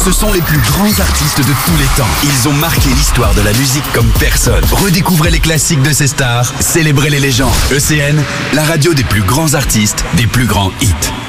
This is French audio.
Ce sont les plus grands artistes de tous les temps. Ils ont marqué l'histoire de la musique comme personne. Redécouvrez les classiques de ces stars, célébrez les légendes. ECN, la radio des plus grands artistes, des plus grands hits.